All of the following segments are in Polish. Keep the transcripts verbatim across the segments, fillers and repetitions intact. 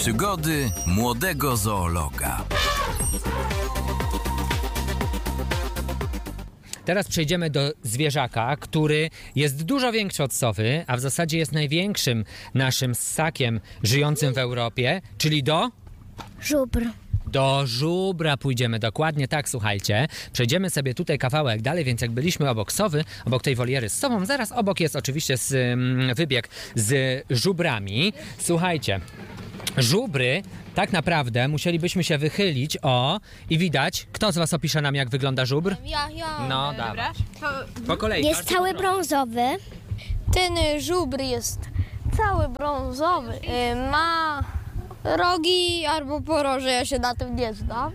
Przygody młodego zoologa. Teraz przejdziemy do zwierzaka, który jest dużo większy od sowy, a w zasadzie jest największym naszym ssakiem żyjącym w Europie, czyli do... Żubr. Do żubra pójdziemy, dokładnie tak, słuchajcie. Przejdziemy sobie tutaj kawałek dalej, więc jak byliśmy obok sowy, obok tej woliery z sową, zaraz obok jest oczywiście z, um, wybieg z żubrami. Słuchajcie, żubry tak naprawdę musielibyśmy się wychylić, o, i widać, kto z was opisze nam, jak wygląda żubr? Ja, ja. No, dobra. Po kolei. Jest cały brązowy. Ten y, żubr jest cały brązowy. Y, ma rogi albo poroże, ja się na tym nie znam.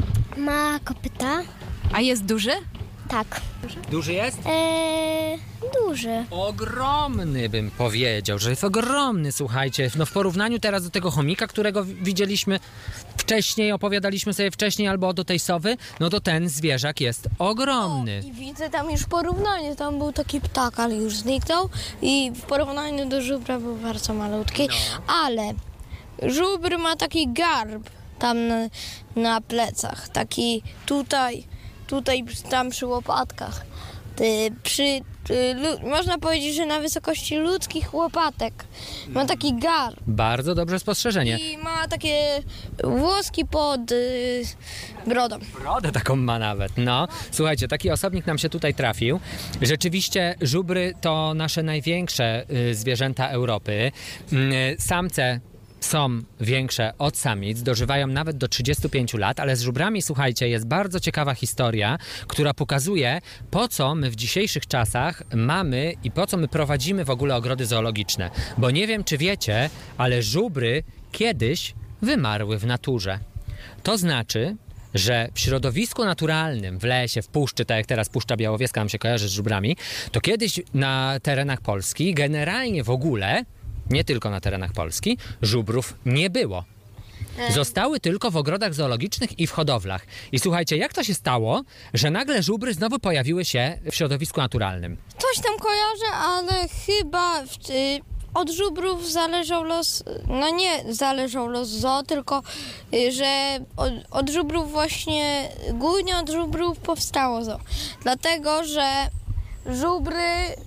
Ma kopyta. A jest duży? Tak. Duży jest? Eee, duży. Ogromny, bym powiedział, że jest ogromny, słuchajcie. No w porównaniu teraz do tego chomika, którego widzieliśmy wcześniej, opowiadaliśmy sobie wcześniej, albo do tej sowy, no to ten zwierzak jest ogromny. O, i widzę tam już porównanie, tam był taki ptak, ale już zniknął i w porównaniu do żubra był bardzo malutki, No. ale żubr ma taki garb tam na, na plecach, taki tutaj, tutaj, tam przy łopatkach. Ty, przy, y, lu, można powiedzieć, że na wysokości ludzkich łopatek ma taki garb Bardzo dobre spostrzeżenie. i ma takie włoski pod y, brodą. Brodę taką ma nawet, no. Słuchajcie, taki osobnik nam się tutaj trafił. Rzeczywiście żubry to nasze największe y, zwierzęta Europy. Y, samce są większe od samic, dożywają nawet do trzydziestu pięciu lat, ale z żubrami, słuchajcie, jest bardzo ciekawa historia, która pokazuje, po co my w dzisiejszych czasach mamy i po co my prowadzimy w ogóle ogrody zoologiczne. Bo nie wiem, czy wiecie, ale żubry kiedyś wymarły w naturze. To znaczy, że w środowisku naturalnym, w lesie, w puszczy, tak jak teraz Puszcza Białowieska nam się kojarzy z żubrami, to kiedyś na terenach Polski, generalnie w ogóle, nie tylko na terenach Polski, żubrów nie było. Zostały tylko w ogrodach zoologicznych i w hodowlach. I słuchajcie, jak to się stało, że nagle żubry znowu pojawiły się w środowisku naturalnym? Coś tam kojarzę, ale chyba w, y, od żubrów zależał los, no nie zależał los zoo, tylko y, że od, od żubrów właśnie, głównie od żubrów powstało zoo. Dlatego, że żubry,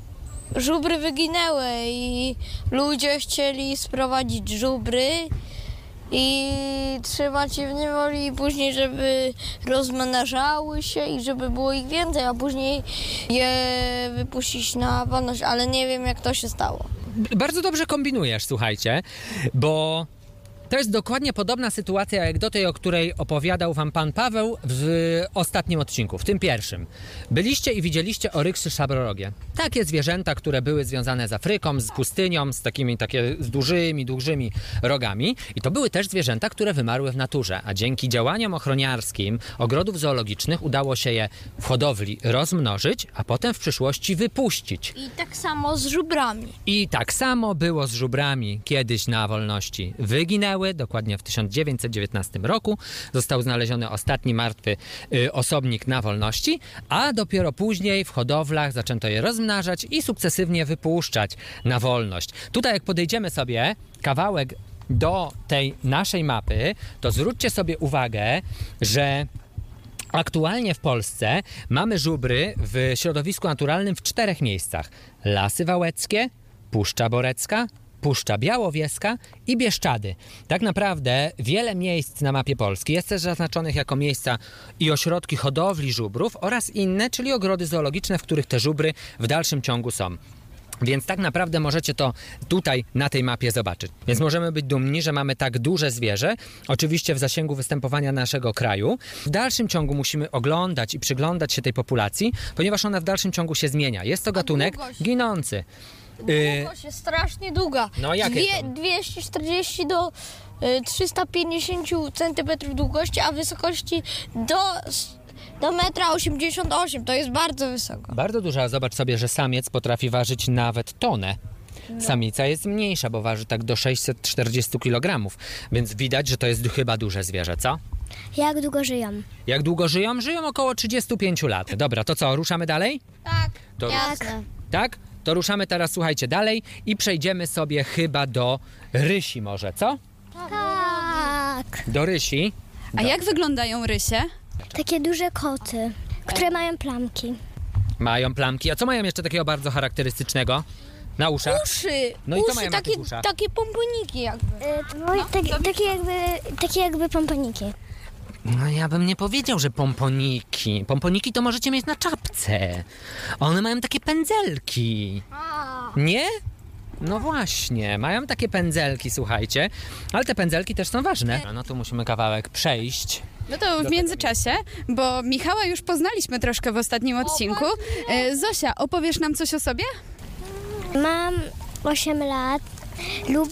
żubry wyginęły i ludzie chcieli sprowadzić żubry i trzymać je w niewoli i później, żeby rozmnażały się i żeby było ich więcej, a później je wypuścić na wolność, ale nie wiem, jak to się stało. Bardzo dobrze kombinujesz, słuchajcie, bo to jest dokładnie podobna sytuacja jak do tej, o której opowiadał wam pan Paweł w ostatnim odcinku, w tym pierwszym. Byliście i widzieliście oryksy szabrorogie. Takie zwierzęta, które były związane z Afryką, z pustynią, z takimi takie z dużymi, dużymi rogami. I to były też zwierzęta, które wymarły w naturze, a dzięki działaniom ochroniarskim ogrodów zoologicznych udało się je w hodowli rozmnożyć, a potem w przyszłości wypuścić. I tak samo z żubrami. I tak samo było z żubrami kiedyś na wolności. Wyginęły. Dokładnie w tysiąc dziewięćset dziewiętnastym roku został znaleziony ostatni martwy y, osobnik na wolności, a dopiero później w hodowlach zaczęto je rozmnażać i sukcesywnie wypuszczać na wolność. Tutaj jak podejdziemy sobie kawałek do tej naszej mapy, to zwróćcie sobie uwagę, że aktualnie w Polsce mamy żubry w środowisku naturalnym w czterech miejscach. Lasy Wałeckie, Puszcza Borecka, Puszcza Białowieska i Bieszczady. Tak naprawdę wiele miejsc na mapie Polski jest też zaznaczonych jako miejsca i ośrodki hodowli żubrów oraz inne, czyli ogrody zoologiczne, w których te żubry w dalszym ciągu są. Więc tak naprawdę możecie to tutaj na tej mapie zobaczyć. Więc możemy być dumni, że mamy tak duże zwierzę, oczywiście w zasięgu występowania naszego kraju. W dalszym ciągu musimy oglądać i przyglądać się tej populacji, ponieważ ona w dalszym ciągu się zmienia. Jest to gatunek długość? ginący. Długość jest strasznie długa. No, jakie Dwie, są? dwieście czterdzieści do y, trzysta pięćdziesiąt centymetrów długości, a wysokości do, do metra osiemdziesiąt osiem. To jest bardzo wysoko. Bardzo duża. Zobacz sobie, że samiec potrafi ważyć nawet tonę. No. Samica jest mniejsza, bo waży tak do sześćset czterdzieści kilogramów. Więc widać, że to jest chyba duże zwierzę, co? Jak długo żyją? Jak długo żyją? Żyją około trzydzieści pięć lat. Dobra, to co, ruszamy dalej? Tak, To- jasne. Tak? To ruszamy teraz, słuchajcie, dalej i przejdziemy sobie chyba do rysi może, co? Tak. Do rysi. A jak wyglądają rysie? Takie duże koty, które mają plamki. Mają plamki. A co mają jeszcze takiego bardzo charakterystycznego? Na uszach? Uszy, No i co uszy mają na takie, tych uszach? takie pomponiki jakby. E, no, tak, takie jakby, takie jakby pomponiki. No ja bym nie powiedział, że pomponiki. Pomponiki to możecie mieć na czapce. One mają takie pędzelki. Nie? No właśnie, mają takie pędzelki, słuchajcie. Ale te pędzelki też są ważne. No tu musimy kawałek przejść. No to w międzyczasie, bo Michała już poznaliśmy troszkę w ostatnim odcinku. E, Zosia, opowiesz nam coś o sobie? Mam osiem lat, lubię